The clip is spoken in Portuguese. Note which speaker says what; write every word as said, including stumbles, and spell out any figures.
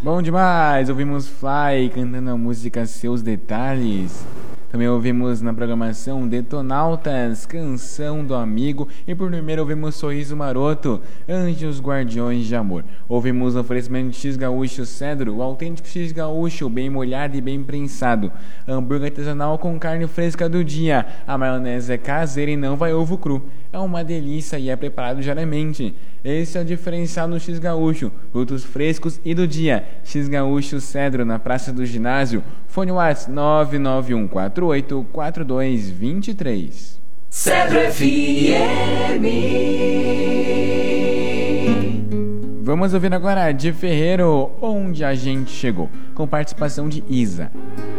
Speaker 1: Bom demais, ouvimos Fly cantando a música Seus Detalhes. Também ouvimos na programação Detonautas, Canção do Amigo. E por primeiro ouvimos Sorriso Maroto, Anjos Guardiões de Amor. Ouvimos o oferecimento de X Gaúcho Cedro, o autêntico X Gaúcho, bem molhado e bem prensado. Hambúrguer artesanal com carne fresca do dia. A maionese é caseira e não vai ovo cru. É uma delícia e é preparado diariamente. Esse é o diferencial no X Gaúcho, produtos frescos e do dia. X Gaúcho Cedro, na Praça do Ginásio. Fone WhatsApp nove nove um quatro oito quatro dois dois três.
Speaker 2: Cedro F M.
Speaker 1: Vamos ouvir agora de Ferreiro, Onde a Gente Chegou, com participação de Isa.